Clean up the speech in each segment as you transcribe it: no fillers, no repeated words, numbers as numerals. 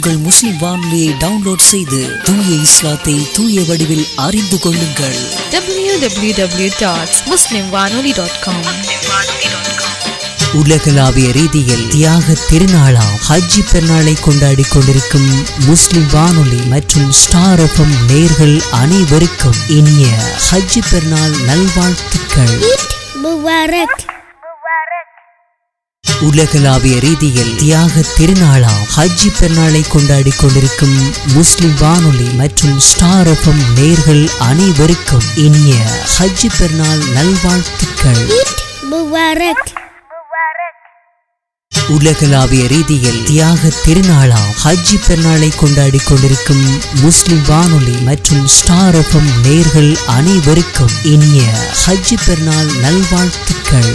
உங்கள் முஸ்லிம் வானொலியை டவுன்லோட் செய்து தூய இஸ்லாத்தை தூய வடிவில் அறிந்து கொள்ளுங்கள். www.muslimwanoli.com. உலகளாவிய ரீதியில் தியாக திருநாளாம் ஹஜ்ஜி பெருநாளை கொண்டாடி கொண்டிருக்கும் முஸ்லிம் வானொலி மற்றும் ஸ்டார் எஃப்எம் நேயர்கள் அனைவருக்கும் இனிய ஹஜ்ஜி பெருநாள் நல்வாழ்த்துக்கள். உலகளாவிய ரீதியில் தியாக திருநாளாம் ஹஜ்ஜி பெருநாளை கொண்டாடி கொண்டிருக்கும் முஸ்லிம் வானொலி மற்றும் ஸ்டார் எஃப்எம் நேயர்கள் அனைவருக்கும் இனிய ஹஜ்ஜி பெருநாள் நல்வாழ்த்துக்கள். உலகளாவிய ரீதியில் தியாக திருநாளாம் ஹஜ்ஜி பெருநாளை கொண்டாடி கொண்டிருக்கும் முஸ்லிம் வானொலி மற்றும் ஸ்டார் எஃப்எம் நேயர்கள் அனைவருக்கும் இனிய ஹஜ்ஜி பெருநாள் நல்வாழ்த்துக்கள்.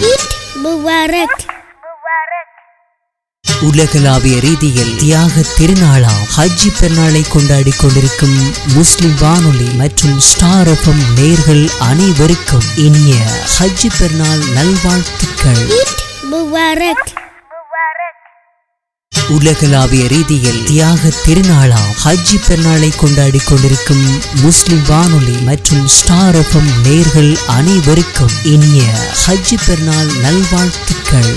உலகளாவிய ரீதியில் தியாக திருநாளாம் ஹஜ்ஜி பெருநாளை கொண்டாடி கொண்டிருக்கும் முஸ்லிம் வானொலி மற்றும் ஸ்டார் எஃப்எம் நேயர்கள் அனைவருக்கும் இனிய ஹஜ்ஜி பெருநாள் நல்வாழ்த்துக்கள். உலகளாவிய ரீதியில் தியாக திருநாளாம் ஹஜ்ஜி பெருநாளை கொண்டாடி கொண்டிருக்கும் முஸ்லிம் வானொலி மற்றும் ஸ்டார் எஃப்எம் நேயர்கள் அனைவருக்கும் இனிய ஹஜ்ஜி பெருநாள் நல்வாழ்த்துக்கள்.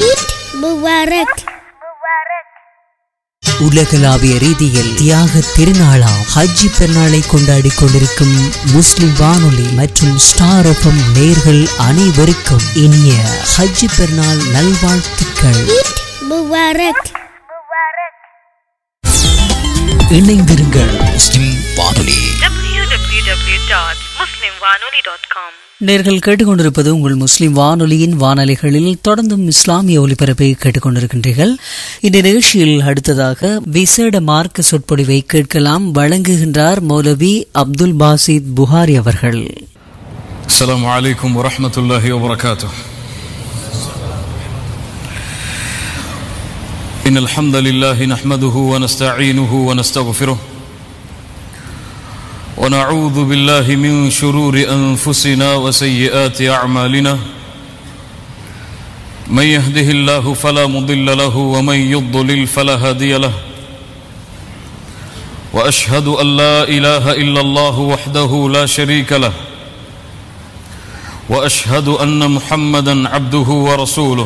உலகளாவிய ரீதியில் தியாக திருநாளாம் ஹஜ்ஜி பெருநாளை கொண்டாடி கொண்டிருக்கும் முஸ்லிம் வானொலி மற்றும் ஸ்டார் எஃப்எம் நேயர்கள் அனைவருக்கும் இனிய ஹஜ்ஜி பெருநாள் நல்வாழ்த்துக்கள். இணைந்திருங்கள் முஸ்லிம் வானொலி. www.muslimwanoli.com. நேர்கள் கேட்டுக்கொண்டிருப்பது உங்கள் முஸ்லிம் வானொலியின் வானொலிகளில் தொடர்ந்தும் இஸ்லாமிய ஒலிபரப்பை கேட்டுக்கொண்டிருக்கின்றீர்கள். இந்த நிகழ்ச்சியில் அடுத்ததாக விசேட மார்க்க சொற்பொழிவை கேட்கலாம். வழங்குகின்றார் மௌலவி அப்துல் பாசித் புகாரி அவர்கள். அஸ்ஸலாமு அலைக்கும் வரஹ்மத்துல்லாஹி வபரகாத்துஹு. இன்னல் ஹம்தலில்லாஹி நஹ்மதுஹு வ நஸ்தஈனுஹு வ நஸ்தக்ஃபிருஹு ونعوذ بالله من شرور أنفسنا وسيئات أعمالنا من يهده الله فلا مضل له ومن يضلل فلا هادي له وأشهد أن لا إله إلا الله وحده لا شريك له وأشهد أن محمدا عبده ورسوله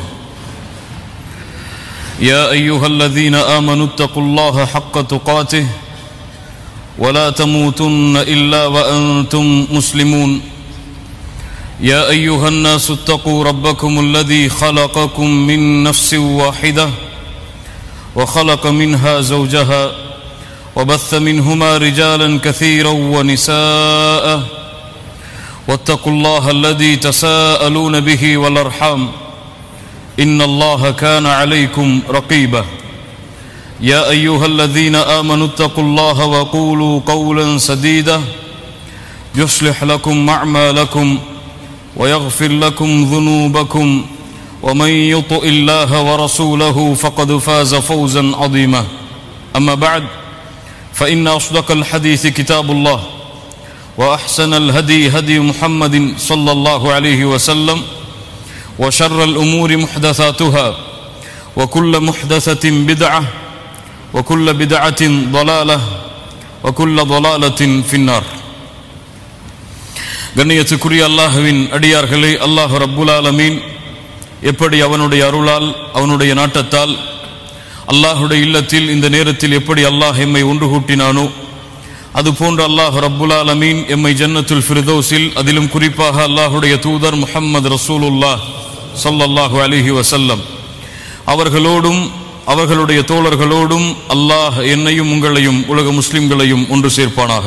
يا أيها الذين آمنوا اتقوا الله حق تقاته ولا تموتن إلا وأنتم مسلمون يا أيها الناس اتقوا ربكم الذي خلقكم من نفس واحدة وخلق منها زوجها وبث منهما رجالا كثيرا ونساء واتقوا الله الذي تساءلون به والأرحام إن الله كان عليكم رقيبا يا أيها الذين آمنوا اتقوا الله وقولوا قولا سديدا يصلح لكم أعمالكم ويغفر لكم ذنوبكم ومن يطع الله ورسوله فقد فاز فوزا عظيما أما بعد فإن أصدق الحديث كتاب الله وأحسن الهدي هدي محمد صلى الله عليه وسلم وشر الأمور محدثاتها وكل محدثة بدعة وكل بدعة ضلالة وكل ضلالة في النار. கண்ணியத்துக்குரிய அல்லாஹ்வின் அடியார்களே, அல்லாஹ் ரப்புல் ஆலமீன் எப்படி அவனுடைய அருளால் அவனுடைய நாட்டத்தால் அல்லாஹுடைய இல்லத்தில் இந்த நேரத்தில் எப்படி அல்லாஹ் எம்மை ஒன்று கூட்டினானோ அதுபோன்று அல்லாஹ் ரப்புல் ஆலமீன் எம்மை ஜன்னத்துல் ஃபிர்தௌஸில் அதிலும் குறிப்பாக அல்லாஹுடைய தூதர் முஹம்மது ரசூலுல்லாஹ் ஸல்லல்லாஹு அலைஹி வஸல்லம் அவர்களோடும் அவர்களுடைய தோழர்களோடும் அல்லாஹ் என்னையும் உங்களையும் உலக முஸ்லிம்களையும் ஒன்று சேர்ப்பானாக.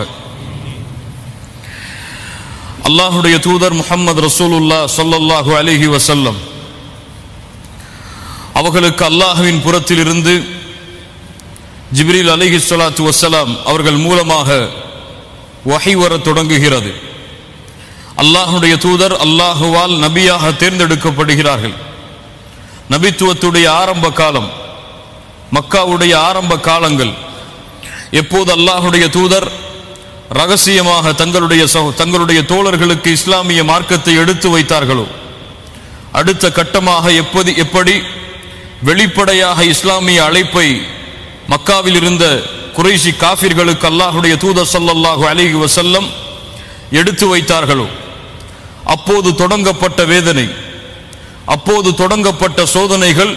அல்லாஹுடைய தூதர் முஹம்மது ரசூலுல்லாஹ் ஸல்லல்லாஹு அலைஹி வஸல்லம் அவர்களுக்கு அல்லாஹ்வின் புறத்திலிருந்து ஜிப்ரீல் அலைஹிஸ்ஸலாத்து வஸ்ஸலாம் அவர்கள் மூலமாக வஹி வரத் தொடங்குகிறது. அல்லாஹுடைய தூதர் அல்லாஹுவால் நபியாக தேர்ந்தெடுக்கப்படுகிறார்கள். நபித்துவத்துடைய ஆரம்ப காலம், மக்காவுடைய ஆரம்ப காலங்கள், எப்போது அல்லாஹுடைய தூதர் ரகசியமாக தங்களுடைய தோழர்களுக்கு இஸ்லாமிய மார்க்கத்தை எடுத்து வைத்தார்களோ அடுத்த கட்டமாக எப்படி வெளிப்படையாக இஸ்லாமிய அழைப்பை மக்காவில் இருந்த குறைஷி காஃபிர்களுக்கு அல்லாஹ்வுடைய தூதர் ஸல்லல்லாஹு அலைஹி வஸல்லம் எடுத்து வைத்தார்களோ அப்போது தொடங்கப்பட்ட வேதனை, அப்போது தொடங்கப்பட்ட சோதனைகள்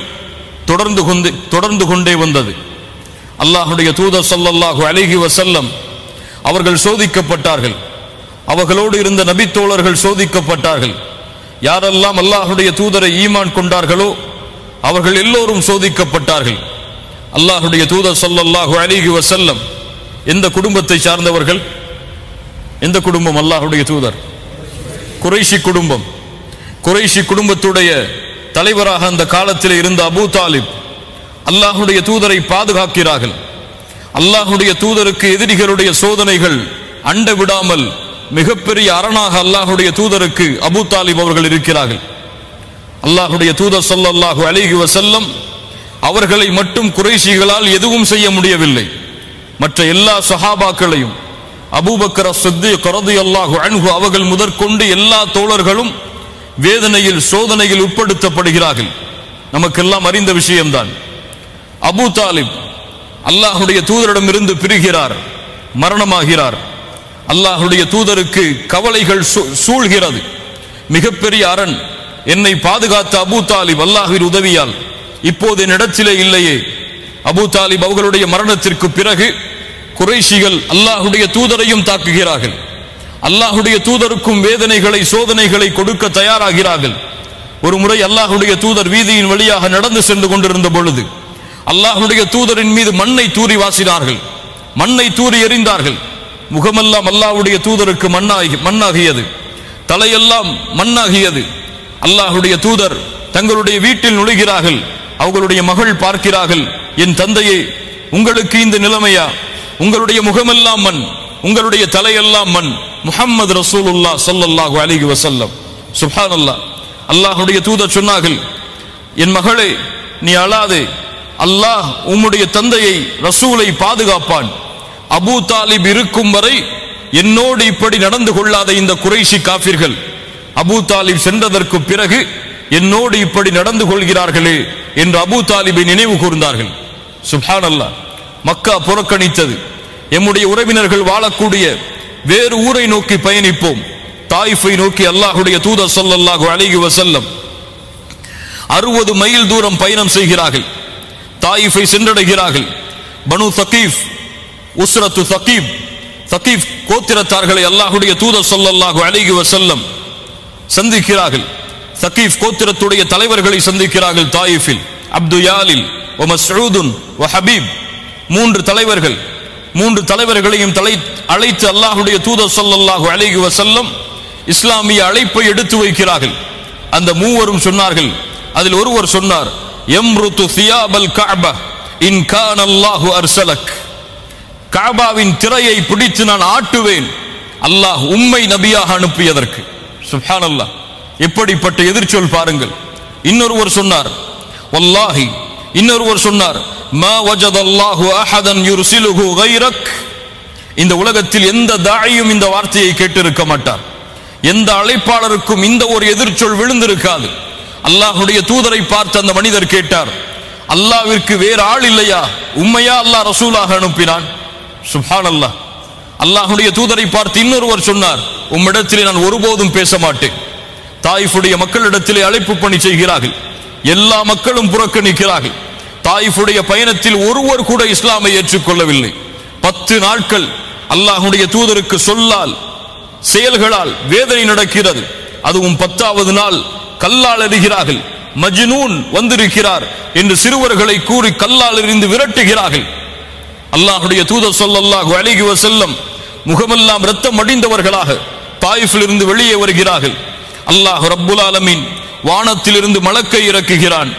தொடர்ந்து கொண்டே வந்தது. அல்லாஹ்வுடைய தூதர் ஸல்லல்லாஹு அலைஹி வஸல்லம் அவர்கள் சோதிக்கப்பட்டார்கள். அவர்களோடு இருந்த நபி தோழர்கள் சோதிக்கப்பட்டார்கள். யாரெல்லாம் அல்லாஹ்வுடைய தூதரை ஈமான் கொண்டார்களோ அவர்கள் எல்லோரும் சோதிக்கப்பட்டார்கள். அல்லாஹ்வுடைய தூதர் ஸல்லல்லாஹு அலைஹி வஸல்லம் எந்த குடும்பத்தை சார்ந்தவர்கள்? எந்த குடும்பம்? அல்லாஹ்வுடைய தூதர் குறைஷி குடும்பம். குறைஷி குடும்பத்துடைய தலைவராக அந்த காலத்தில் இருந்த அபூ தாலிப் அல்லாஹ்வுடைய தூதரை பாதுகாக்கிறார்கள். அல்லாஹ்வுடைய தூதருக்கு எதிரிகளுடைய சோதனைகள் அண்ட விடாமல் மிகப்பெரிய அரணாக அல்லாஹ்வுடைய தூதருக்கு அபூ தாலிப் அவர்கள் இருக்கிறார்கள். அல்லாஹ்வுடைய தூதர் ஸல்லல்லாஹு அலைஹி வஸல்லம் அவர்களை மட்டும் குறைஷிகளால் எதுவும் செய்ய முடியவில்லை. மற்ற எல்லா சஹாபாக்களையும் அபூபக்கர் அஸ்-சித்தீக் ரலியல்லாஹு அன்ஹு அவர்கள் முதற்கொண்டு எல்லா தோழர்களும் வேதனையில் சோதனையில் உட்படுத்தப்படுகிறார்கள். நமக்கெல்லாம் அறிந்த விஷயம்தான். அபூ தாலிப் அல்லாஹ்வுடைய தூதரிடமிருந்து பிரிகிறார், மரணமாகிறார். அல்லாஹ்வுடைய தூதருக்கு கவலைகள் சூழ்கிறது. மிகப்பெரிய அரண் என்னை பாதுகாத்த அபூ தாலிப் அல்லாஹ்வின் உதவியால் இப்போது என்னிடத்திலே இல்லையே. அபூ தாலிப் அவர்களுடைய மரணத்திற்கு பிறகு குறைஷிகள் அல்லாஹ்வுடைய தூதரையும் தாக்குகிறார்கள். அல்லாஹ்வுடைய தூதருக்கும் வேதனைகளை சோதனைகளை கொடுக்க தயாராகிறார்கள். ஒரு முறை அல்லாஹ்வுடைய தூதர் வீதியின் வழியாக நடந்து சென்று கொண்டிருந்த பொழுது அல்லாஹ்வுடைய தூதரின் மீது மண்ணை தூறி வாசினார்கள், மண்ணை தூறி எறிந்தார்கள். முகமெல்லாம் அல்லாஹ்வுடைய தூதருக்கு மண்ணாகியது, தலையெல்லாம் மண்ணாகியது. அல்லாஹ்வுடைய தூதர் தங்களுடைய வீட்டில் நுழைகிறார்கள். அவர்களுடைய மகள் பார்க்கிறார்கள், என் தந்தையே, உங்களுக்கு இந்த நிலைமையா? உங்களுடைய முகமெல்லாம் மண், உங்களுடைய தலையெல்லாம் மண். முஹம்மது ரசூலுல்லாஹ் ஸல்லல்லாஹு அலைஹி வஸல்லம். சுப்ஹானல்லாஹ். அல்லாஹ்வுடைய தூதர் சொன்னார்கள், என் மகளே, நீ அழாதே, அல்லாஹ் உம்முடைய தந்தையை ரசூலை பாதுகாப்பான். அபூ தாலிப் இருக்கும் வரை என்னோடு இப்படி நடந்து கொள்ளாத இந்த குறைஷி காஃபிர்கள் அபூ தாலிப் சென்றதற்கு பிறகு என்னோடு இப்படி நடந்து கொள்கிறார்களே என்று அபூ தாலிபை நினைவு கூர்ந்தார்கள். சுப்ஹானல்லாஹ். மக்கா புறக்கணித்தது. எம்முடைய உறவினர்கள் வாழக்கூடிய வேறு ஊரை நோக்கி பயணிப்போம். தாயிஃபை நோக்கி அல்லாஹ்வுடைய தூதர் ஸல்லல்லாஹு அலைஹி வஸல்லம் 60 மைல் தூரம் பயணம் செய்கிறார்கள். தாயிஃபை சென்றடைகிறார்கள். பனு தகீஃப், உஸ்ரத்து தகீஃப் கோத்திரத்தார்களை அல்லாஹ்வுடைய தூதர் ஸல்லல்லாஹு அலைஹி வஸல்லம் சந்திக்கிறார்கள். தகீஃப் கோத்திரத்துடைய தலைவர்களை சந்திக்கிறார்கள். தாயிஃபில் அப்து யாலில் வ மஸ்ஊதுன் வ ஹபீப், 3 தலைவர்கள். 3 தலைவர்களையும் அழைத்து அல்லாஹ்வுடைய தூதர் ஸல்லல்லாஹு அலைஹி வஸல்லம் இஸ்லாமிய அழைப்பை எடுத்து வைக்கிறார்கள். அந்த மூவரும் சொன்னார்கள். அதில் ஒருவர் சொன்னார், யம்ருது சியாபல் கஅபா இன் கான அல்லாஹு அர்ஸலக். கஅபாவின் திரையை பிடித்து நான் ஆட்டுவேன், அல்லாஹ் உம்மை நபியாக அனுப்பியதற்கு. சுப்ஹானல்லாஹ். எப்படிப்பட்ட எதிர்ச்சொல் பாருங்கள். இன்னொருவர் சொன்னார், வல்லாஹி, இன்னொருவர் சொன்னார், மா வஜதல்லாஹு அஹதன் யுர்சிலுஹு கைரக். இந்த உலகத்தில் எந்த தாயியும் இந்த வார்த்தையை கேட்டிருக்க மாட்டார். எந்த அழைப்பாளருக்கும் இந்த ஒரு எதிர்ச்சொல் விழுந்திருக்காது. அல்லாஹ்வுடைய தூதரை பார்த்து அந்த மனிதர் கேட்டார், அல்லாஹ்விற்கு வேறு ஆள் இல்லையா? உம்மையா அல்லாஹ் ரசூலாக அனுப்பினான்? சுப்ஹானல்லாஹ். அல்லாஹ்வுடைய தூதரை பார்த்து இன்னொருவர் சொன்னார், உம்மிடத்திலே நான் ஒருபோதும் பேச மாட்டேன். தாயிஃபுடைய மக்களிடத்திலே அழைப்பு பணி செய்கிறார்கள். எல்லா மக்களும் புறக்கணிக்கிறார்கள். தாயிஃபுடைய பயணத்தில் ஒருவர் கூட இஸ்லாமை ஏற்றுக்கொள்ளவில்லை. 10 நாட்கள் அல்லாஹ்வுடைய தூதருக்கு சொல்லால் செயல்களால் வேதனை நடக்கிறது. அதுவும் 10வது நாள் கல்லால் எறிகிறார்கள். மஜ்னூன் வந்திருக்கிறார் என்று சிறுவர்களை கூறி கல்லால் எறிந்து விரட்டுகிறார்கள். அல்லாஹ்வுடைய தூதர் ஸல்லல்லாஹு அலைஹி வஸல்லம் முகமெல்லாம் இரத்தம் அடிந்தவர்களாக தாயிஃபில் இருந்து வெளியே வருகிறார்கள். அல்லாஹ் ரப்புல் ஆலமீன் வானத்திலிருந்து மலக்கை இறக்குகிறான்.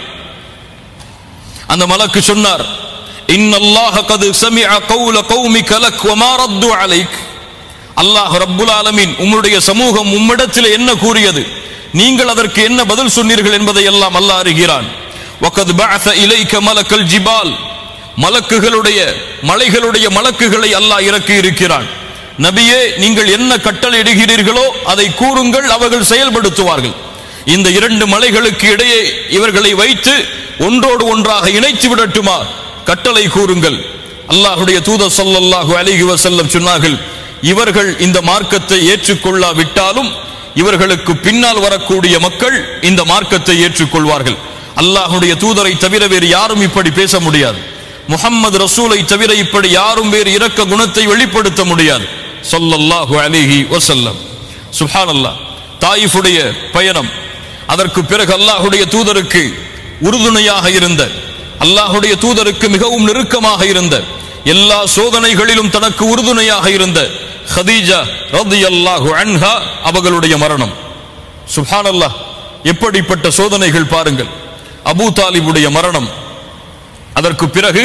அந்த மலக்கு சொன்னார், இன்னல்லாஹ கத் சமிஅ கௌல கௌமிக லக் வமா ரத்து அலைக். அல்லாஹ் ரப்புல் ஆலமீன் உம்முடைய சமூகம் உம்மிடத்தில் என்ன கூறியது, நீங்கள் அதற்கு என்ன பதில் சொன்னீர்கள் என்பதை எல்லாம் அல்லாஹ் அறிகிறான். வகத் பஅஸ இலைக மலக்கல் ஜிபால். மலக்குகளுடைய மலைகளுடைய மலக்குகளை அல்லாஹ் இறக்கி இருக்கிறான். நபியே, நீங்கள் என்ன கட்டளை இடுகிறீர்களோ அதை கூறுங்கள், அவர்கள் செயல்படுத்துவார்கள். இந்த 2 மலைகளுக்கு இடையே இவர்களை வைத்து ஒன்றோடு ஒன்றாக இணைத்து விடட்டுமா? கட்டளை கூறுங்கள். அல்லாஹ்வுடைய தூதர் ஸல்லல்லாஹு அலைஹி வஸல்லம் சொன்னார்கள், இவர்கள் இந்த மார்க்கத்தை ஏற்றுக்கொள்ளாவிட்டாலும் இவர்களுக்கு பின்னால் வரக்கூடிய மக்கள் இந்த மார்க்கத்தை ஏற்றுக்கொள்வார்கள். அல்லாஹ்வுடைய தூதரை தவிர வேறு யாரும் இப்படி பேச முடியாது. முஹம்மது ரசூலை தவிர இப்படி யாரும் வேறு இரக்க குணத்தை வெளிப்படுத்த முடியாது. ஸல்லல்லாஹு அலைஹி வஸல்லம். சுப்ஹானல்லாஹ். தாயிஃபுடைய பயணம், அதற்கு பிறகு அல்லாஹ்வுடைய தூதருக்கு உறுதுணையாக இருந்த, அல்லாஹ்வுடைய தூதருக்கு மிகவும் நெருக்கமாக இருந்த, எல்லா சோதனைகளிலும் தனக்கு உறுதுணையாக இருந்த ஹதீஜா ரலியல்லாஹு அன்ஹா அவர்களுடைய மரணம். சுப்ஹானல்லாஹ். எப்படிப்பட்ட சோதனைகள் பாருங்கள். அபூ தாலிபுடைய மரணம், அதற்கு பிறகு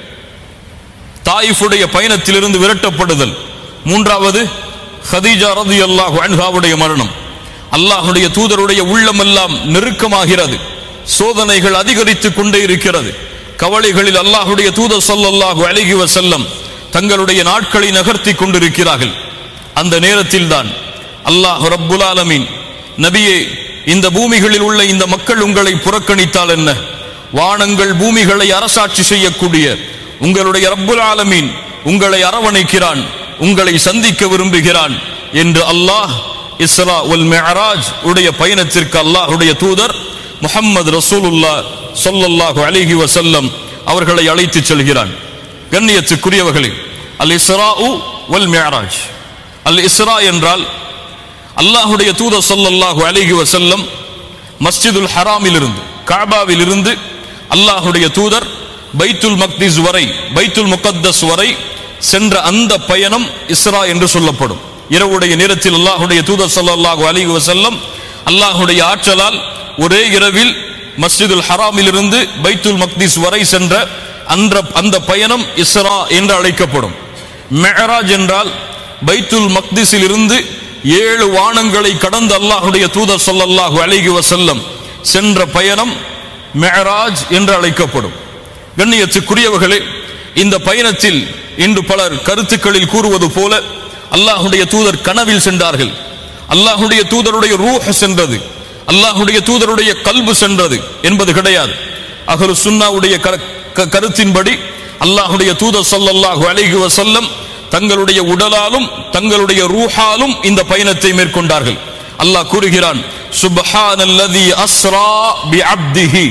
தாயிஃபுடைய பயணத்திலிருந்து விரட்டப்படுதல், மூன்றாவது ஹதீஜா ரலியல்லாஹு அன்ஹாவுடைய மரணம். அல்லாஹ்வுடைய தூதருடைய உள்ளமெல்லாம் நெருக்கமாகிறது. சோதனைகள் அதிகரித்துக் கொண்டே இருக்கிறது. கவலைகளில் அல்லாஹ்வுடைய தூதர் ஸல்லல்லாஹு அலைஹி வஸல்லம் தங்களுடைய நாட்களை நகர்த்தி கொண்டிருக்கிறார்கள். அந்த நேரத்தில் தான் அல்லாஹ் ரப்புல் ஆலமீன், நபியே, இந்த பூமிகளில் உள்ள இந்த மக்கள் உங்களை புறக்கணித்தால் என்ன, வானங்கள் பூமிகளை அரசாட்சி செய்யக்கூடிய உங்களுடைய ரப்புல் ஆலமீன் உங்களை அரவணைக்கிறான், உங்களை சந்திக்க விரும்புகிறான் என்று அல்லாஹ் இஸ்ரா வல் மிஅராஜ் உடைய பயணத்திற்கு அல்லாஹ்வுடைய தூதர் முஹம்மது ரசூலுல்லாஹ் ஸல்லல்லாஹு அலைஹி வஸல்லம் அவர்களை அழைத்துச் செல்கிறான். கண்ணியத்துக்குரியவர்களே, அல் இஸ்ரா வல் மிஅராஜ். அல் இஸ்ரா என்றால் அல்லாஹ்வுடைய தூதர் ஸல்லல்லாஹு அலைஹி வஸல்லம் மஸ்ஜிதுல் ஹராமில் இருந்து, கஅபாவில் இருந்து அல்லாஹ்வுடைய தூதர் பைத்துல் மக்திஸ் வரை, பைத்துல் முகத்தஸ் வரை சென்ற அந்த பயணம் இஸ்ரா என்று சொல்லப்படும். இரவுடைய நேரத்தில் அல்லாஹ்வுடைய தூதர் ஸல்லல்லாஹு அலைஹி வஸல்லம் அல்லாஹ்வுடைய ஆற்றலால் ஒரே இரவில் மஸ்ஜிதுல் ஹராமில் இருந்து பைத்துல் மக்திஸ் வரை சென்ற அந்த பயணம் இஸ்ரா என்று அழைக்கப்படும். மிஅராஜ் என்றால் பைத்துல் மக்திஸில் இருந்து 7 வானங்களை கடந்து அல்லாஹ்வுடைய தூதர் ஸல்லல்லாஹு அலைஹி வஸல்லம் சென்ற பயணம் மிஅராஜ் என்று அழைக்கப்படும். கண்ணியத்துக்குரியவர்களே, இந்த பயணத்தில் இன்று பலர் கருத்துக்களில் கூறுவது போல அல்லாஹ்வுடைய தூதர் கனவில் சென்றார்கள், அல்லாஹ்வுடைய தூதருடைய ரூஹ் சென்றது, அல்லாஹ்வுடைய தூதருடைய கல்பு சென்றது என்பது கிடையாது. அஹ்லு சுன்னாவுடைய கருத்தின்படி அல்லாஹ்வுடைய தூதர் ஸல்லல்லாஹு அலைஹி வஸல்லம் தங்களுடைய உடலாலும் தங்களுடைய ரூஹாலும் இந்த பயணத்தை மேற்கொண்டார்கள். அல்லாஹ் கூறுகிறான், சுப்ஹானல்லதி அஸ்ரா பிஅப்திஹி,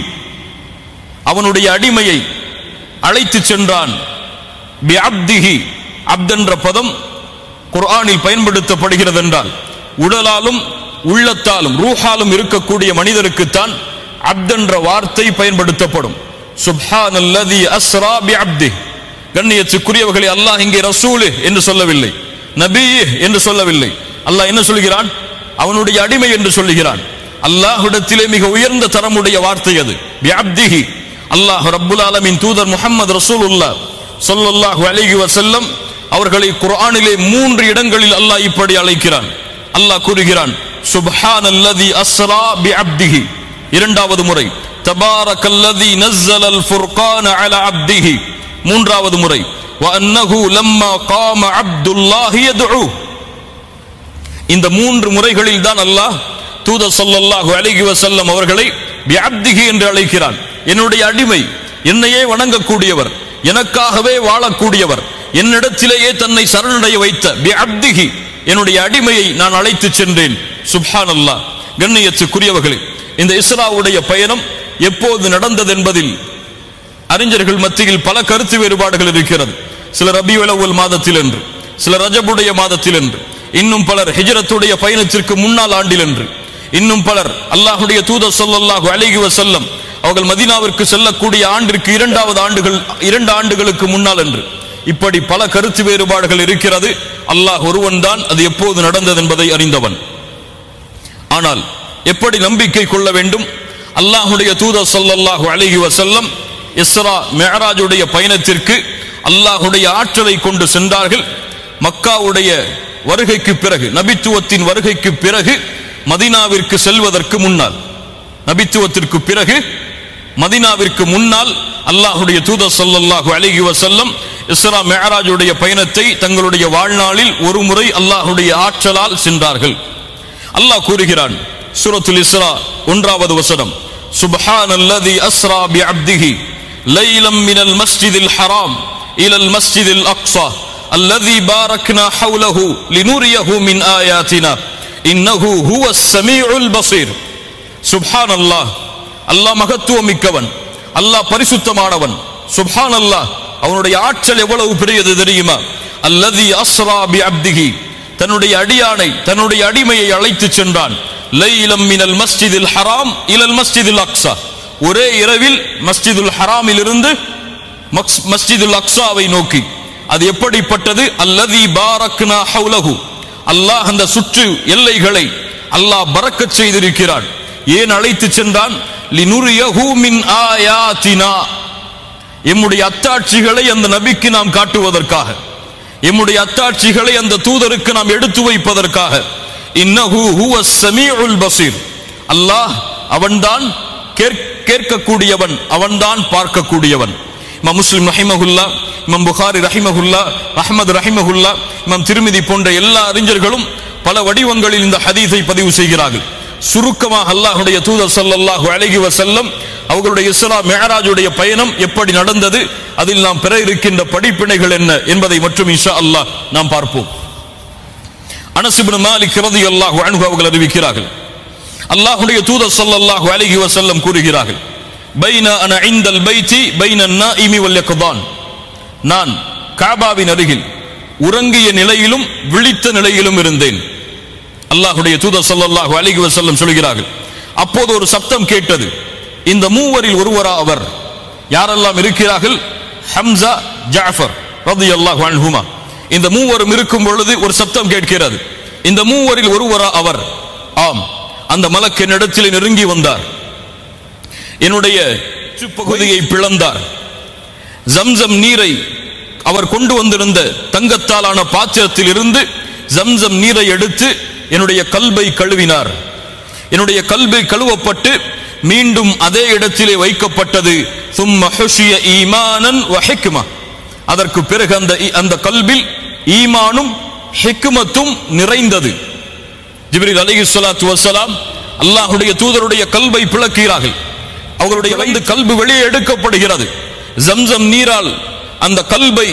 அவனுடைய அடிமையை அழைத்து சென்றான். பிஅப்திஹி, அப்த் என்ற பதம் குர்ஆனில் பயன்படுத்தப்படுகிறது என்றால் உடலாலும் உள்ளத்தாலும் ரூஹாலும் இருக்கக்கூடிய மனிதருக்குத்தான் அப்த் என்ற வார்த்தை பயன்படுத்தப்படும். சுப்ஹானல்லதி அஸ்ரா பிஅப்திஹி. கண்ணியத்துக்குரியவர்களே, அல்லாஹ் இங்கே ரசூல் என்று சொல்லவில்லை, நபி என்று சொல்லவில்லை. அல்லாஹ் என்ன சொல்கிறான்? அவனுடைய அடிமை என்று சொல்லுகிறான். அல்லாஹ்விடத்திலே மிக உயர்ந்த தரமுடைய வார்த்தை அது, பிஅப்திஹி. அல்லாஹ் ரப்புல் ஆலமீன் தூதர் முஹம்மது ரசூலுல்லாஹ் ஸல்லல்லாஹு அலைஹி வஸல்லம் அவர்களை குர்ஆனிலே 3 இடங்களில் அல்லாஹ் இப்படி அழைக்கிறான். அல்லாஹ் கூறுகிறான், சுப்ஹானல்லதி அஸ்ரா பிஅப்திஹி. இரண்டாவது முறை தபாரக்கல்லதி நஸ்ஸலல் ஃபுர்கான அலா அப்திஹி. மூன்றாவது முறை வஅன்னஹு லம்மா காம அப்துல்லாஹி யதுஉ. இந்த 3 முறைகளில் தான் அல்லாஹ் தூதர் ஸல்லல்லாஹு அலைஹி வஸல்லம் அவர்களை பிஅப்திஹி என்று அழைக்கிறான். என்னுடைய அடிமை, என்னையே வணங்கக்கூடியவர், எனக்காகவே வாழக்கூடியவர், என்னிடத்திலேயே தன்னை சரணடைய வைத்த பிஅப்திஹி, என்னுடைய அடிமையை நான் அழைத்து சென்றேன். சுப்ஹானல்லாஹ். கண்ணியத்துக்குரியவர்களே, இந்த இஸ்ராவுடைய பயணம் எப்போது நடந்தது என்பதில் அறிஞர்கள் மத்தியில் பல கருத்து வேறுபாடுகள் இருக்கிறது. சிலர் ரபியுல் அவ்வல் மாதத்தில் என்று, சிலர் ரஜபுடைய மாதத்தில் என்று, இன்னும் பலர் ஹிஜ்ரத்துடைய பயணத்திற்கு முன்னால் ஆண்டில் என்று, இன்னும் பலர் அல்லாஹ்வுடைய தூதர் ஸல்லல்லாஹு அலைஹி வஸல்லம் அவர்கள் மதீனாவிற்கு செல்லக்கூடிய ஆண்டிற்கு 2 ஆண்டுகளுக்கு முன்னால் என்று, இப்படி பல கருத்து வேறுபாடுகள் இருக்கிறது. அல்லாஹ் ஒருவன் தான் அது எப்போது நடந்தது என்பதை அறிந்தவன். ஆனால் எப்படி நம்பிக்கை கொள்ள வேண்டும்? அல்லாஹ்வுடைய தூதர் ஸல்லல்லாஹு அலைஹி வஸல்லம் இஸ்ரா மிஅராஜுடைய பயணத்திற்கு அல்லாஹ்வுடைய ஆற்றலை கொண்டு சென்றார்கள். மக்காவுடைய வருகைக்கு பிறகு, நபித்துவத்தின் வருகைக்கு பிறகு மதீனாவிற்கு செல்வதற்கு முன்னால், நபித்துவத்திற்கு பிறகு மதீனாவிற்கு முன்னால் அல்லாஹ்வுடைய தூதர் ஸல்லல்லாஹு அலைஹி வஸல்லம் இஸ்ரா மிஅராஜுடைய பயணத்தை தங்களுடைய வாழ்நாளில் ஒரு முறை அல்லாஹ்வுடைய ஆற்றலால் சென்றார்கள். அல்லாஹ் கூறுகிறான் சூரத்துல் இஸ்ரா 1வது வசனம், சுப்ஹானல்லதி அஸ்ரா பிஅப்திஹி லைலம் மினல் மஸ்ஜிதில் ஹராம் இலல் மஸ்ஜிதில் அக்ஸா அல்லதி பாரக்னா ஹவுலஹு லினுரியஹு மின் ஆயாத்தினா இன்னஹு ஹுவஸ் ஸமீஉல் பஸீர். சுப்ஹானல்லாஹ், அல்லாஹ் மகத்துவம் மிக்கவன், அல்லாஹ் பரிசுத்தமானவன். சுப்ஹானல்லாஹ், அவனுடைய ஆற்றல் எவ்வளவு பெரியது தெரியுமா? அல்லதி அஸ்ரா பி அப்திஹி, தன்னுடைய அடியானை, தன்னுடைய அடிமையை அழைத்து சென்றான். லைலம் மினல் மஸ்ஜிதில் ஹராம் இலல் மஸ்ஜிதில் அக்ஸா, ஒரே இரவில் மஸ்ஜிதுல் ஹராமில் இருந்து மஸ்ஜிதுல் அக்ஸாவை நோக்கி. அது எப்படிப்பட்டது? அல்லதி பாரக்னா ஹவுலஹு, அல்லாஹ் அந்த சுற்று எல்லைகளை அல்லாஹ் பரக்கத் செய்திருக்கிறான். ஏன் அழைத்து சென்றான்? லினுரியஹு மின் ஆயாத்தினா, எம்முடைய அத்தாட்சிகளை அந்த நபிக்கு நாம் காட்டுவதற்காக, எம்முடைய அத்தாட்சிகளை அந்த தூதருக்கு நாம் எடுத்து வைப்பதற்காக. இன்னஹு ஹுவஸ் ஸமீஉல் பஸீர், அல்லாஹ் அவன்தான் கேட்கக்கூடியவன், அவன்தான் பார்க்கக்கூடியவன். இமாம் முஸ்லிம் ரஹிமஹுல்லா, இமாம் புகாரி ரஹிமஹுல்லா, அஹ்மத் ரஹிமஹுல்லா, இமாம் திருமிதி போன்ற எல்லா அறிஞர்களும் பல வடிவங்களில் இந்த ஹதீஸை பதிவு செய்கிறார்கள். சுருக்கமாக அல்லாஹ்வுடைய தூதர் ஸல்லல்லாஹு அலைஹி வஸல்லம் அவர்களுடைய இஸ்ரா மிஅராஜுடைய பயணம் எப்படி நடந்தது, அதில் நாம் பெற இருக்கின்ற படிப்பினைகள் என்ன என்பதை மற்றும் இன்ஷா அல்லாஹ் நாம் பார்ப்போம். அனஸ் இப்னு மாலிக் ரலியல்லாஹு அன்ஹு அவர்கள் அறிவிக்கிறார்கள், அல்லாஹ்வுடைய தூதர் ஸல்லல்லாஹு அலைஹி வஸல்லம் கூறுகிறார்கள், பைன அன இன்தல் பைத்தி பைன நாஇமி வல் யக்தான், நான் காபாவின் அருகில் உறங்கிய நிலையிலும் விழித்த நிலையிலும் இருந்தேன். அல்லாஹ்வுடைய தூதர் ஸல்லல்லாஹு அலைஹி வஸல்லம் சொல்கிறார்கள், அப்போது ஒரு சப்தம் கேட்டது. இந்த மூவரில் ஒருவரா அவர்? யாரெல்லாம் இருக்கிறார்கள்? ஹம்ஸா, ஜாஃபர் ரலியல்லாஹு அன்ஹுமா. இந்த மூவரும் இருக்கும் பொழுது ஒரு சப்தம் கேட்கிறது. இந்த மூவரில் ஒருவரா அவர்? ஆம். அந்த மலக்கு என்னிடத்தில் நெருங்கி வந்தார், என்னுடைய பகுதியை பிளந்தார். ஜம்சம் நீரை அவர் கொண்டு வந்திருந்த தங்கத்தாலான பாத்திரத்தில் இருந்து ஜம்சம் நீரை எடுத்து என்னுடைய கல்பை கழுவினார். என்னுடைய கல்பை கழுவப்பட்டு மீண்டும் அதே இடத்திலே வைக்கப்பட்டது. சும்ம ஹுஷிய ஈமானன் வ ஹிக்மா, அதற்கு பிறகு அந்த கல்பில் ஈமானும் ஹிக்மத்தும் நிறைந்தது. ஜிப்ரீல் அலைஹிஸ்ஸலாத்து வஸ்ஸலாம் அல்லாஹ்வுடைய தூதருடைய கல்பை பிளக்கிறார்கள். அவர்களுடைய வந்து கல்பு வெளியே எடுக்கப்படுகிறது. ஜம்சம் நீரால் அந்த கல்பை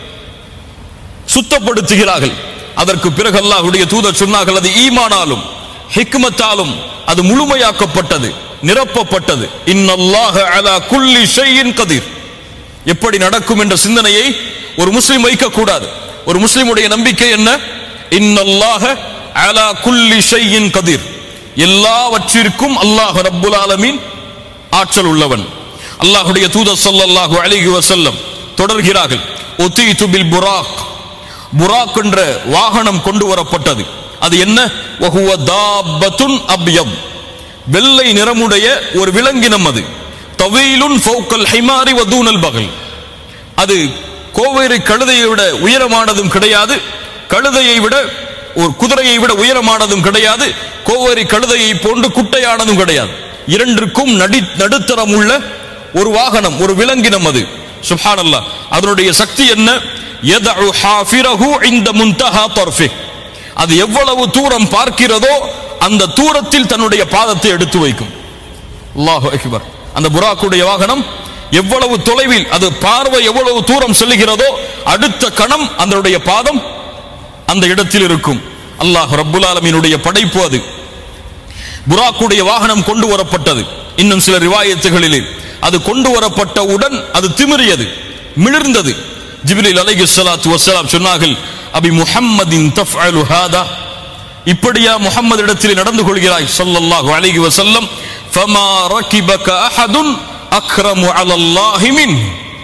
சுத்தப்படுத்துகிறார்கள். அதற்கு பிறகு அல்லாஹ்வுடைய தூதர் சொன்னார்கள், அது ஈமானாலும் ஹிக்மத்தாலும் அது முழுமையாக்கப்பட்டது, நிரப்பப்பட்டது. இன்னல்லாஹ அலா குல்லி ஷைஇன் கதீர். எப்படி நடக்கும் என்ற சிந்தனையை ஒரு முஸ்லிம் வைக்கக்கூடாது. ஒரு முஸ்லிமுடைய நம்பிக்கை என்ன? இன்னல்லாஹ அலா குல்லி ஷைஇன் கதீர், எல்லாவற்றிற்கும் அல்லாஹ் ரப்புல் ஆலமீன் ஆற்றல் உள்ளவன். அல்லாஹ்வுடைய தூதர் ஸல்லல்லாஹு அலைஹி வஸல்லம் தொடர்கிறார்கள், உதீது பில் புராக், புராக் என்ற வாகனம் கொண்டு வரப்பட்டது. அது என்ன? வஹுவ தாபத்துன் அப்யத், வெள்ளை நிறமுடைய ஒரு விலங்கினம். அது தவீலுன் ஃபௌகல் ஹிமாரி வ தூனல் பகல், அது கோவேரி கழுதையை விட உயரமானதும் கிடையாது, கழுதையை விட ஒரு குதிரையை விட உயரமானதும் கிடையாது, கோவேரி கழுதையை போன்று குட்டையானதும் கிடையாது. இரண்டிற்கும் நடுத்தரம் உள்ள ஒரு வாகனம், ஒரு விலங்கினம் அது. சுப்ஹானல்லாஹ், அதனுடைய சக்தி என்ன? யதஉ ஹாஃபிரஹு இன்த முன்தஹா தர்ஃபி, அது எவ்வளவு தூரம் பார்க்கிறதோ அந்த தூரத்தில் தன்னுடைய பாதத்தை எடுத்து வைக்கும். அல்லாஹு அக்பர். அந்த புராக்குடைய வாகனம் எவ்வளவு தொலைவில், அது பார்வை எவ்வளவு தூரம் செல்லுகிறதோ அடுத்த கணம் அதனுடைய பாதம் அந்த இடத்தில் இருக்கும். அல்லாஹ் ரப்புல் ஆலமீனுடைய படைப்பு அது. புராக்குடைய வாகனம் கொண்டு வரப்பட்டது. இன்னும் சில ரிவாயத்துகளிலே அது கொண்டு வரப்பட்டவுடன் அது திமிரியது, மிளிர்ந்தது. ஜிப்ரீல் அலைஹிஸ்ஸலாத்து வஸ்ஸலாம் சொன்னார்கள், அபி முஹம்மதின் தஃஅலு ஹாதா, இப்படியா முஹம்மது இடத்தில் நடந்து கொள்கிறாய் ஸல்லல்லாஹு அலைஹி வஸல்லம்? ஃபமா ரகிபக அஹதுன் அக்ரமு அலல்லாஹி மின்,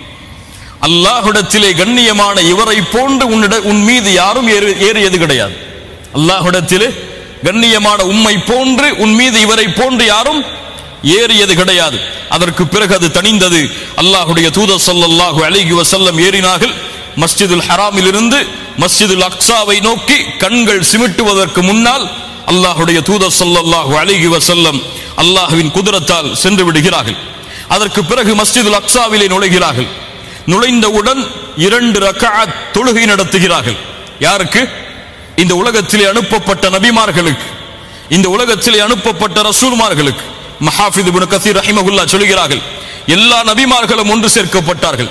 அல்லாஹ்விடத்திலே கண்ணியமான இவரை போன்று உன் மீது யாரும் ஏறியது கிடையாது. அல்லாஹ்விடத்திலே கண்ணியமான உம்மை போன்று உன் மீது இவரை போன்று யாரும் ஏறியது கிடையாது. அதற்கு பிறகு அது தணிந்தது. அல்லாஹ்வுடைய தூதர் ஸல்லல்லாஹு அலைஹி வஸல்லம் ஏறினார்கள். மஸ்ஜிதுல் ஹராமில் இருந்து மஸ்ஜிதுல் அக்ஸாவை நோக்கி கண்கள் சிமிட்டுவதற்கு முன்னால் அல்லாஹ்வுடைய தூதர் ஸல்லல்லாஹு அலைஹி வஸல்லம் அல்லாஹ்வின் குதிரத்தால் சென்று விடுகிறார்கள். அதற்கு பிறகு மஸ்ஜிதுல் அக்ஸாவிலே நுழைகிறார்கள். நுழைந்தவுடன் 2 ரக்அத் தொழுகை நடத்துகிறார்கள். யாருக்கு? இந்த உலகத்திலே அனுப்பப்பட்ட நபிமார்களுக்கு, இந்த உலகத்திலே அனுப்பப்பட்ட ரசூல்மார்களுக்கு. மஹாஃபித் இப்னு கஸீர் ரஹிமஹுல்லாஹ் சொல்கிறார்கள், எல்லா நபிமார்களும் ஒன்று சேர்க்கப்பட்டார்கள்.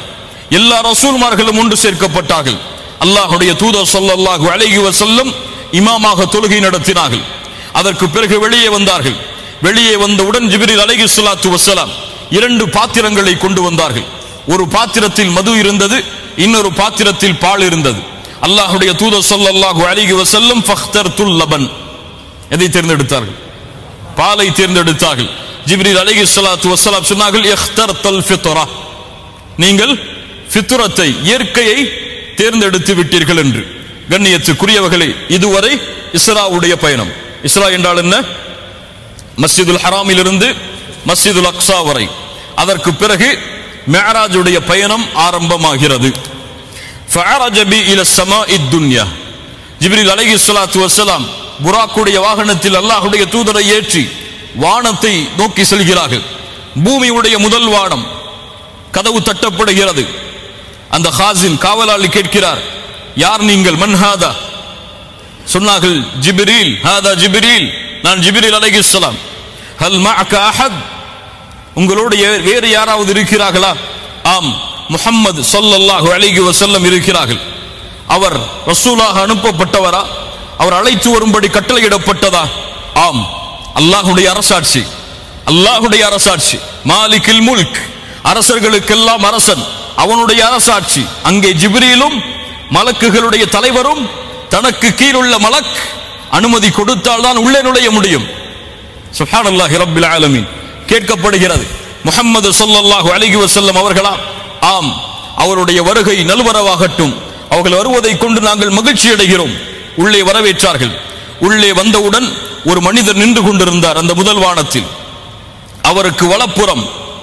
எல்லா ரசூல்மார்களும் ஒன்று சேர்க்கப்பட்டார்கள். அல்லாஹ்வுடைய தூதர் ஸல்லல்லாஹு அலைஹி வஸல்லம் இமாமாக தொழுகை நடத்தினார்கள். அதற்கு பிறகு வெளியே வந்தார்கள். வெளியே வந்தவுடன் ஜிப்ரீல் அலைஹிஸ்ஸலாத்து வஸ்ஸலாம் 2 பாத்திரங்களை கொண்டு வந்தார்கள். ஒரு பாத்திரத்தில் மது இருந்தது, இன்னொரு பாத்திரத்தில் பால் இருந்தது. அல்லாஹ்வுடைய தூதர் ஸல்லல்லாஹு அலைஹி வஸல்லம் ஃபக்தர்துல் லபன், எதை தேர்ந்தெடுத்தார்கள்? பாலை தேர்ந்தெடுத்தார்கள். ஜிப்ரீல் அலைஹிஸ்ஸலாத்து வஸ்ஸலாம் சொன்னார்கள், இக்தர்தல் ஃபித்ரா, நீங்கள் ஃபித்ரத்தை, இயற்கையை தேர்ந்தெடுத்து விட்டீர்கள் என்று. கண்ணியத்துக்குரியவர்களே, இதுவரை இஸ்ராவுடைய பயணம். இஸ்ரா என்றால் என்ன? மஸ்ஜிதுல் ஹராமிலிருந்து மஸ்ஜிதுல் அக்ஸா வரை. அதற்கு பிறகு மிஅராஜுடைய பயணம் ஆரம்பமாகிறது. ஃபஅரஜ பி இல ஸமாஇத் துன்யா. ஜிப்ரீல் அலைஹிஸ்ஸலாத்து வஸ்ஸலாம் புராக்குடைய வாகனத்தில் அல்லாஹ்வுடைய தூதரை ஏற்றி வானத்தை நோக்கி செல்கிறார்கள். பூமியுடைய முதல் வானம். கதவு தட்டப்படுகிறது. அந்த ஹாசின், காவலாளி கேட்கிறார், யார் நீங்கள்? மன்ஹாதா? சொன்னார்கள், ஜிப்ரீல். ஹாதா ஜிப்ரீல், நான் ஜிப்ரீல் அலைஹிஸ்ஸலாம். ஹல் மஅக அஹத், உங்களோடு வேறு யாராவது இருக்கிறார்களா? ஆம், முஹம்மது ஸல்லல்லாஹு அலைஹி வஸல்லம் இருக்கிறார்கள். அவர் ரசூலாக அனுப்பப்பட்டவரா? அவர் அழைத்து வரும்படி கட்டளையிடப்பட்டதா? ஆம். அல்லாஹ்வுடைய அரசாட்சி, அல்லாஹ்வுடைய அரசாட்சி. மாலிகில் முல்க், அரசர்களுக்கெல்லாம் அரசன், அவனுடைய அரசாட்சி. அங்கே ஜிப்ரீலும் மலக்குகளுடைய தலைவரும், தனக்கு கீழுள்ள மலக் அனுமதி கொடுத்தால் தான் உள்ளே நுழைய முடியும். சுப்ஹானல்லாஹி ரப்பில் ஆலமீன். கேட்கப்படுகிறது, முஹம்மது ஸல்லல்லாஹு அலைஹி வஸல்லம் அவர்களா? ஆம், அவருடைய வருகை நல்வரவாகட்டும், அவர்கள் வருவதை கொண்டு நாங்கள் மகிழ்ச்சி அடைகிறோம். உள்ளே வரவேற்றார்கள். உள்ளே வந்தவுடன் ஒரு மனிதர் நின்று கொண்டிருந்தார் அந்த முதல் வானத்தில். அவருக்கு வலப்புறம்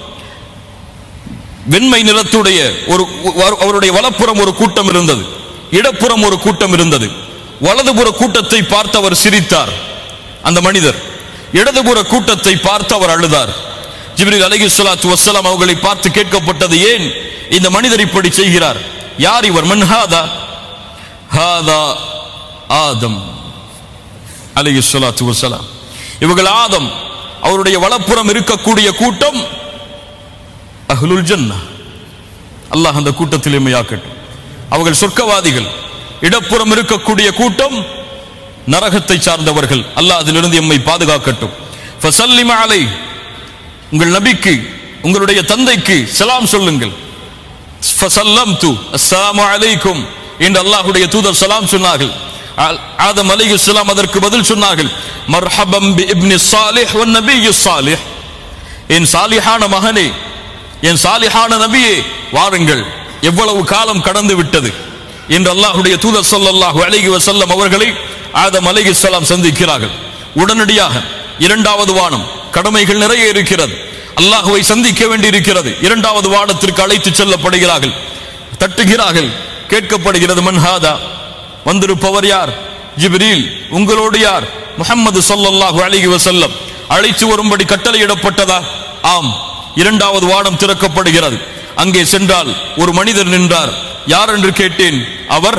வெண்மை நிறத்துடைய அவருடைய வலப்புறம் ஒரு கூட்டம் இருந்தது, இடப்புறம் ஒரு கூட்டம் இருந்தது. வலதுபுற கூட்டத்தை பார்த்து அவர் சிரித்தார் அந்த மனிதர். இடதுபுற கூட்டத்தை பார்த்து அவர் அழுதார். ஜிப்ரீல் அலைஹிஸ்ஸலாத்து வஸ்ஸலாம் அவர்களை பார்த்து கேட்கப்பட்டது, ஏன் இந்த மனிதர் இப்படி செய்கிறார்? யார் இவர்? மன்ஹாதா? ஹாதா ஆதம் அலைஹிஸ்ஸலாத்து வஸ்ஸலாம். இவர்கள் ஆதம். அவருடைய வலப்புறம் இருக்கக்கூடிய கூட்டம் அஹ்லுல் ஜன்னah. அல்லாஹ் அந்த கூட்டத்தில் எம்மையாக்கட்டும். அவர்கள் சொர்க்கவாதிகள். இடப்புறம் இருக்கக்கூடிய கூட்டம் நரகத்தை சார்ந்தவர்கள். அல்லாஹ் அதிலிருந்து எம்மை பாதுகாக்கட்டும். ஃபஸல்லிம அலை, உங்கள் நபிக்கு, உங்களுடைய தந்தைக்கு சலாம் சொல்லுங்கள். ஃபஸல்லம்து அஸ்ஸலாமு அலைக்கும் என்று அல்லாஹ்வுடைய தூதர் சலாம் சொன்னார்கள். ஆதம் அலைஹிஸ்ஸலாம் அதற்கு பதில் சொன்னார்கள், மர்ஹபம் பி இப்னி ஸாலிஹ் வன் நபிய்யி ஸாலிஹ், என் சாலிஹான மகனே, என் சாலிஹான நபியே, வாருங்கள், எவ்வளவு காலம் கடந்து விட்டது என்று அல்லாஹ்வுடைய தூதர் ஸல்லல்லாஹு அலைஹி வஸல்லம் அவர்களை ஆதம் அலைஹிஸ்ஸலாம் சந்திக்கிறார்கள். உடனடியாக 2வது வானம், கடமைகள் நிறைய இருக்கிறது, அல்லாஹ்வை சந்திக்க வேண்டி இருக்கிறது. 2வது வானத்திற்கு அழைத்து செல்லப்படுகிறார்கள். தட்டுகிறார்கள். கேட்கப்படுகிறது, மன்ஹாதா, வந்திருப்பவர் யார்? ஜிப்ரீல். உங்களோடு யார்? முஹம்மது ஸல்லல்லாஹு அலைஹி வஸல்லம். அழைத்து வரும்படி கட்டளையிடப்பட்டதா? ஆம். 2வது வானம் திறக்கப்படுகிறது. அங்கே சென்றால் ஒரு மனிதர் நின்றார். யார் என்று கேட்டேன். அவர்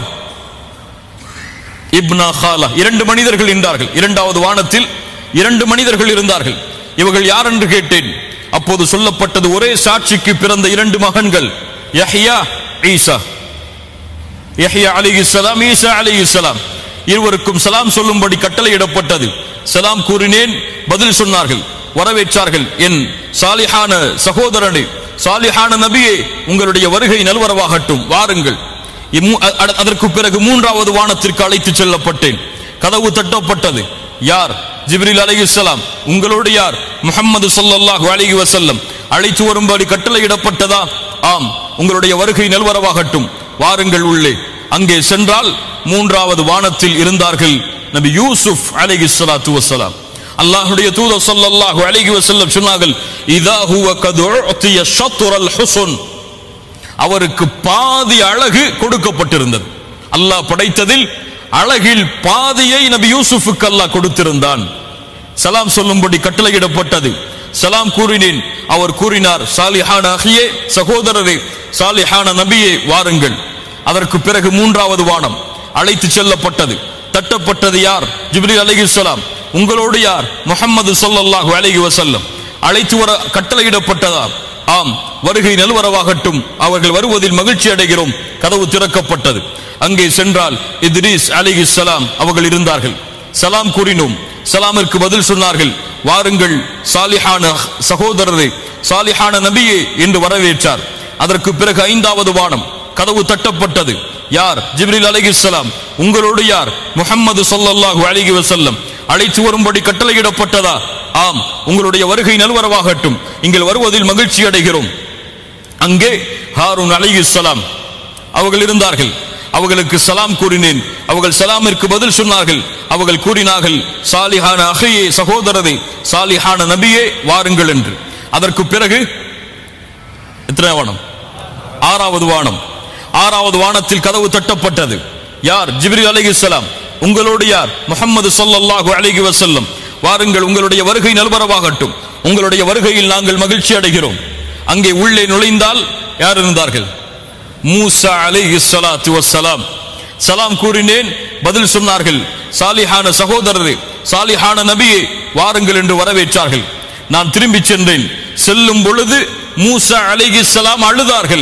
இப்னா ஹாலா. 2 மனிதர்கள் நின்றார்கள். 2வது வானத்தில் 2 மனிதர்கள் இருந்தார்கள். இவர்கள் யார் என்று கேட்டேன். அப்போது சொல்லப்பட்டது, ஒரே சாட்சிக்கு பிறந்த 2 மகன்கள், யஹ்யா, ஈசா. யஹ்யா அலைஹிஸ்ஸலாம், ஈசா அலைஹிஸ்ஸலாம். இருவருக்கும் சலாம் சொல்லும்படி கட்டளையிடப்பட்டது. சலாம் கூறினேன், பதில் சொன்னார்கள், வரவேற்றார்கள். என் சாலிஹான சகோதரனே, சாலிஹான நபியே, உங்களுடைய வருகை நல்வரவாகட்டும், வாருங்கள். அதற்கு பிறகு 3வது வானத்திற்கு அழைத்து செல்லப்பட்டேன். கதவு தட்டப்பட்டது. யார்? ஜிப்ரீல் அலைஹிஸ்ஸலாம். உங்களோடு யார்? முஹம்மது ஸல்லல்லாஹு அலைஹி வஸல்லம். அழைத்து வரும்படி கட்டளையிடப்பட்டதா? ஆம். உங்களுடைய வருகை நல்வரவாகட்டும், வாருங்கள் உள்ளே. அங்கே சென்றால் 3வது வானத்தில் இருந்தார்கள் நபி யூசுப் அலைஹிஸ்ஸலாத்து வஸ்ஸலாம். அல்லாஹ்வுடைய தூதர் ஸல்லல்லாஹு அலைஹி வஸல்லம் சொன்னார்கள், இதா ஹுவ கத் உத்திய ஷத்ரல் ஹுஸ்ன், அவருக்கு பாதி அழகு கொடுக்கப்பட்டிருந்தது. அல்லாஹ் படைத்ததில் அழகில் பாதியை நபி யூசுஃபுக்கு அல்லாஹ் கொடுத்திருந்தான். சலாம் சொல்லும்படி கட்டளையிடப்பட்டது. சலாம் கூறினேன். அவர் கூறினார், சாலிஹான அஹியே, சகோதரரே, சாலிஹான நபியே, வாருங்கள். அதற்கு பிறகு 3வது வானம் அழைத்து செல்லப்பட்டது. தட்டப்பட்டது. யார்? ஜிப்ரீல் அலைஹிஸ்ஸலாம். உங்களோடு யார்? முஹம்மது ஸல்லல்லாஹு அலைஹி வஸல்லம். அழைத்து வர கட்டளையிடப்பட்டதா? ஆம், வருகை நல்வரவாகட்டும், அவர்கள் வருவதில் மகிழ்ச்சி அடைகிறோம். கதவு திறக்கப்பட்டது. அங்கே சென்றால் இத்ரீஸ் அலைஹிஸ்ஸலாம் அவர்கள் இருந்தார்கள். சலாம் கூறினோம். சலாமிற்கு பதில் சொன்னார்கள். வாருங்கள் சாலிஹான சகோதரரே, சாலிஹான நபியே என்று வரவேற்றார். அதற்கு பிறகு 5வது வானம், கதவு தட்டப்பட்டது. யார்? ஜிப்ரீல் அலைஹிஸ்ஸலாம். உங்களோடு யார்? முஹம்மது ஸல்லல்லாஹு அலைஹி வஸல்லம். அழைத்து வரும்படி கட்டளையிடப்பட்டதா? ஆம், உங்களுடைய வருகை நல்வரவாகட்டும், இங்கே வருவதில் மகிழ்ச்சி அடைகிறோம். அங்கே ஹாரூன் அலைஹிஸ்ஸலாம் அவர்கள் இருந்தார்கள். அவர்களுக்கு சலாம் கூறினேன். அவர்கள் சலாமிற்கு பதில் சொன்னார்கள். அவர்கள் கூறினார்கள், சாலிஹான அஹியே, சகோதரரே, சாலிஹான நபியே, வாருங்கள் என்று. அதற்கு பிறகு எத்தனை வானம்? 6வது வானம். 6வது வானத்தில் கதவு தட்டப்பட்டது. யார்? ஜிப்ரீல் அலைஹிஸ்ஸலாம். உங்களோடு யார்? முஹம்மது ஸல்லல்லாஹு அலைஹி வஸல்லம். வாருங்கள், உங்களுடைய வருகை நல்வரவாகட்டும், உங்களுடைய வருகையில் நாங்கள் மகிழ்ச்சி அடைகிறோம். அங்கே உள்ளே நுழைந்தால் யார் இருந்தார்கள்? மூசா அலைஹிஸ்ஸலாத்து வஸ்ஸலாம். சலாம் கூறினேன். பதில் சொன்னார்கள், சாலிஹான சகோதரரே, சாலிஹான நபியே, வாருங்கள் என்று வரவேற்றார்கள். நான் திரும்பி சென்றேன். செல்லும் பொழுது மூசா அலைஹிஸ்ஸலாம் அழுதார்கள்.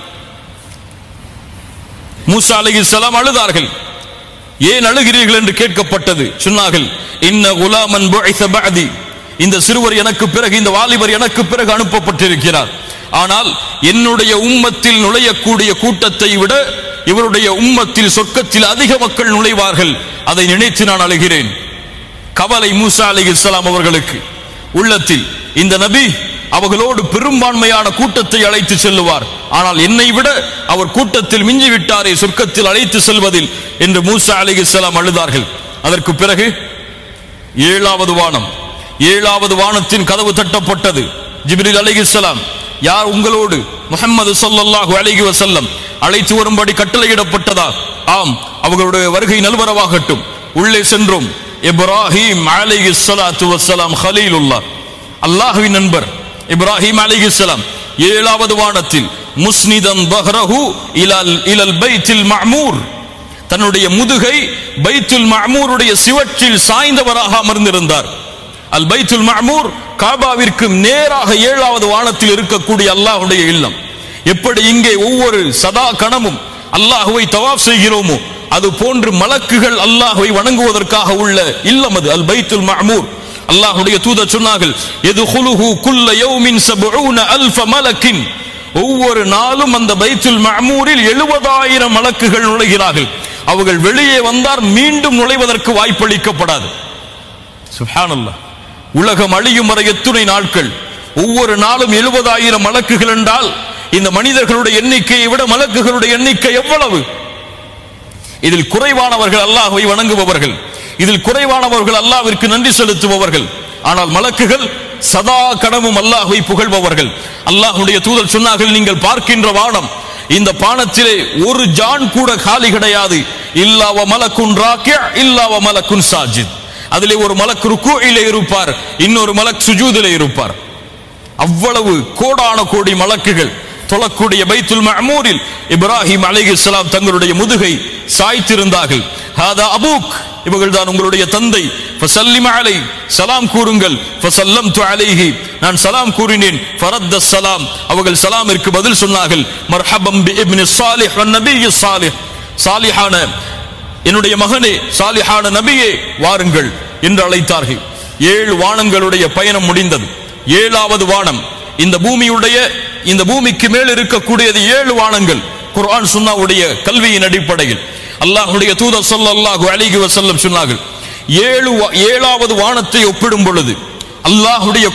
மூசா அலைஹிஸ்ஸலாம் அழுதார்கள். ஏன் அழுகிறீர்கள் என்று கேட்கப்பட்டது. சொன்னார்கள், இன்ன குலாமன் புஇஸ பஅதி, இந்த சிறுவர் எனக்கு பிறகு, இந்த வாலிபர் எனக்கு பிறகு அனுப்பப்பட்டிருக்கிறார். ஆனால் என்னுடைய உம்மத்தில் நுழையக்கூடிய கூட்டத்தை விட இவருடைய உம்மத்தில் சொர்க்கத்தில் அதிக மக்கள் நுழைவார்கள். அதை நினைத்து நான் அழுகிறேன். கவலை மூசா அலைஹிஸ்ஸலாம் அவர்களுக்கு உள்ளத்தில். இந்த நபி அவர்களோடு பெரும்பான்மையான கூட்டத்தை அழைத்து செல்லுவார். ஆனால் என்னை விட அவர் கூட்டத்தில் மிஞ்சி விட்டாரே சொர்க்கத்தில் அழைத்து செல்வதில் என்று மூசா அலைஹிஸ்ஸலாம் அழுதார்கள். அதற்கு பிறகு 7வது வானம். 7வது வானத்தின் கதவு தட்டப்பட்டது. ஜிப்ரீல் அலைஹிஸ்ஸலாம். யார்? உங்களோடு முஹம்மது ஸல்லல்லாஹு அலைஹி வஸல்லம். அழைத்து வரும்படி கட்டளையிடப்பட்டதா? ஆம், அவர்களுடைய வருகை நல்வரவாகட்டும். உள்ளே சென்றோம். இப்ராஹிம் அலைஹிஸ்ஸலாத்து வஸ்ஸலாம் கலீலுல்லாஹ், அல்லாஹ்வின் நண்பர் இப்ராஹிம் அலைஹிஸ்ஸலாம். 7வது வானத்தில் முஸ்னிதன் தஹ்ரஹு இலல் பைத்துல் மஅமூர், தன்னுடைய முதுகை பைத்துல் மஅமூருடைய சிவற்றில் சாய்ந்தவராக அமர்ந்திருந்தார். அல் பைத்துல் மஅமூர் காபாவிற்கு நேராக 7வது வானத்தில் இருக்கக்கூடிய அல்லாஹ்வுடைய இல்லம். எப்படி இங்கே ஒவ்வொரு சதா கணமும் அல்லாஹ்வை தவாப் செய்கிறோமோ அது போன்று மலக்குகள் அல்லாஹ்வை வணங்குவதற்காக உள்ள இல்லம் அது அல் பைத்துல் மஅமூர். அல்லாஹ்வுடைய தூதர் சொன்னார்கள், யதுகுலுஹு குல்ல யௌமின் 70000 மலக்கின், ஒவ்வொரு நாளும் அந்த பைத்துல் மஅமூரில் 70000 மலக்குகள் நுழைகிறார்கள். அவர்கள் வெளியே வந்தார் மீண்டும் நுழைவதற்கு வாய்ப்பளிக்கப்படாது. சுப்ஹானல்லாஹ். உலகம் அழியும் வரை எத்துணை நாட்கள்? ஒவ்வொரு நாளும் 70000 மலக்குகள் என்றால் இந்த மனிதர்களுடைய எண்ணிக்கையை விட மலக்குகளுடைய எண்ணிக்கை எவ்வளவு? இதில் குறைவானவர்கள் அல்லாஹ்வை வணங்குபவர்கள், இதில் குறைவானவர்கள் அல்லாஹ்விற்கு நன்றி செலுத்துபவர்கள். ஆனால் மலக்குகள் சதா கணமும் அல்லாஹ்வை புகழ்பவர்கள். அல்லாஹ்வுடைய தூதர் சொன்னார்கள், நீங்கள் பார்க்கின்ற வானம், இந்த பானத்திலே ஒரு ஜான் கூட காலி கிடையாது. இல்லா வ மலக்குன் ராக்கிஅ இல்லா வ மலக்குன் சாஜித். அதிலே ஒரு மலக் ருக்கூஇலே இருப்பார், இன்னொரு மலக் சுஜூதிலே இருப்பார். அவ்வளவு கோடான கோடி மலக்குகள் தொழக்கூடிய பைத்துல் மஅமூரில் இப்ராஹிம் அலைஹிஸ்ஸலாம் தங்களுடைய முதுகை சாய்த்திருந்தார்கள். ஹாதா அபூக், இவர்கள் தான் உங்களுடைய தந்தை. ஃபஸல்லிம் அலை, சலாம் கூறுங்கள். ஃபஸல்லம்து அலைஹி, நான் சலாம் கூறினேன். ஃபரத்த ஸலாம், அவர்கள் சலாமிற்கு பதில் சொன்னார்கள். மர்ஹபம் பி இப்னி ஸாலிஹ் வன் நபிய்யி ஸாலிஹ், சாலிஹான என்னுடைய மகனே, சாலிஹான நபியே, வாருங்கள் என்று அழைத்தார்கள். 7 வானங்களுடைய பயணம் முடிந்தது. 7வது வானம், இந்த பூமிக்கு மேல் இருக்கக்கூடியது 7 வானங்கள். குர்ஆன் சுன்னாவுடைய கல்வியின் அடிப்படையில் அல்லாஹ்வுடைய தூதர் ஸல்லல்லாஹு அலைஹி வஸல்லம் சொன்னார்கள், 7வது வானத்தை ஒப்பிடும் பொழுது அல்லாஹ்வுடைய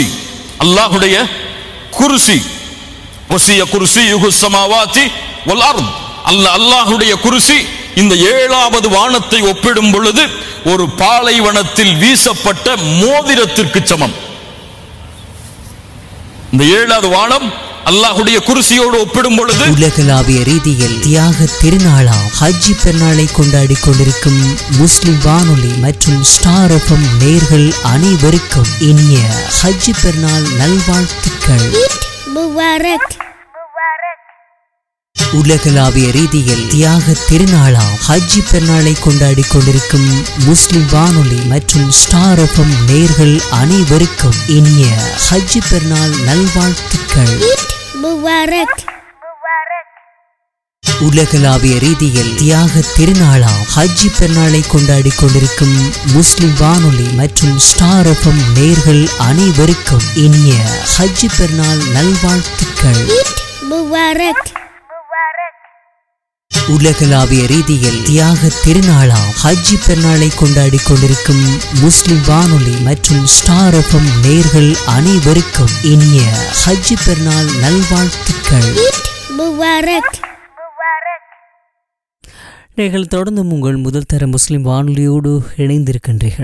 குர்சி வசிய குர்சியுஹு ஸமாவாதி வல் அர்த், அல்லாஹ்வுடைய குர்சி இந்த 7வது வானத்தை ஒப்பிடும் பொழுது ஒரு பாலைவனத்தில் வீசப்பட்ட மோதிரத்திற்கு சமம். இந்த 7வது வானம் அல்லாஹ்வுடைய குர்சியோடு ஒப்பிடும் பொழுது உலகளாவிய ரீதியில் தியாக திருநாளாம் ஹஜ் பெருநாளை கொண்டாடி கொண்டிருக்கும் முஸ்லிம் வானொலி மற்றும் ஸ்டார் எஃப்எம் நேயர்கள் அனைவருக்கும் இனிய ஹஜ் பெருநாள் நல்வாழ்த்துக்கள். உலகளாவிய ரீதியில் தியாக திருநாளாம் ஹஜ்ஜி பெருநாளை கொண்டாடி கொண்டிருக்கும் முஸ்லிம் வானொலி மற்றும் ஸ்டார் எஃப்எம் நேயர்கள் அனைவருக்கும் இனிய ஹஜ்ஜி பெருநாள் நல்வாழ்த்துக்கள். உலகளாவிய ரீதியில் தியாக திருநாளாம் ஹஜ்ஜி பெருநாளை கொண்டாடி கொண்டிருக்கும் முஸ்லிம் வானொலி மற்றும் ஸ்டார் எஃப்எம் நேயர்கள் அனைவருக்கும் இனிய ஹஜ்ஜி பெருநாள் நல்வாழ்த்துக்கள். உலகளாவிய ரீதியில் தியாக திருநாளாம் ஹஜ்ஜி பெருநாளை கொண்டாடி கொண்டிருக்கும் முஸ்லிம் வானொலி மற்றும் ஸ்டார் எஃப்எம் நேயர்கள் அனைவருக்கும் இனிய ஹஜ்ஜி பெருநாள் நல்வாழ்த்துக்கள். நீங்கள் தொடர்ந்து உங்கள் முதல் தர முஸ்லிம் வானொலியோடு இணைந்திருக்கின்றீர்கள்.